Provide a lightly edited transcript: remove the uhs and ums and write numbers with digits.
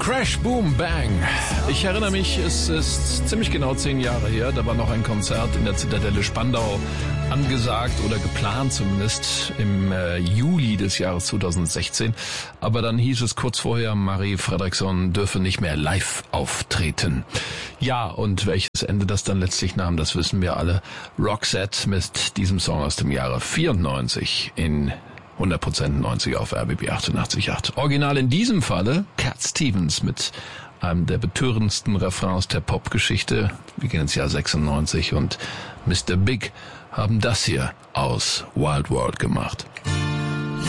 Crash, Boom, Bang. Ich erinnere mich, es ist ziemlich genau 10 Jahre her. Da war noch ein Konzert in der Zitadelle Spandau angesagt oder geplant zumindest im Juli des Jahres 2016. Aber dann hieß es kurz vorher, Marie Fredriksson dürfe nicht mehr live auftreten. Ja, und welches Ende das dann letztlich nahm, das wissen wir alle. Roxette mit diesem Song aus dem Jahre 94 in 100% 90 auf RBB 88.8. Original in diesem Falle Cat Stevens mit einem der betörendsten Refrains der Popgeschichte. Wir gehen ins Jahr 96 und Mr. Big haben das hier aus Wild World gemacht.